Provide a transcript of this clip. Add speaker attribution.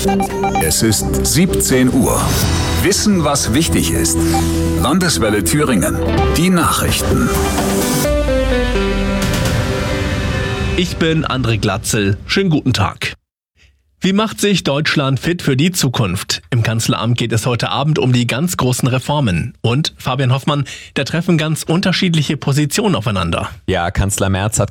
Speaker 1: Es ist 17 Uhr. Wissen, was wichtig ist. Landeswelle Thüringen. Die Nachrichten.
Speaker 2: Ich bin André Glatzel. Schönen guten Tag. Wie macht sich Deutschland fit für die Zukunft? Im Kanzleramt geht es heute Abend um die ganz großen Reformen. Und, Fabian Hoffmann, da treffen ganz unterschiedliche Positionen aufeinander.
Speaker 3: Ja, Kanzler Merz hat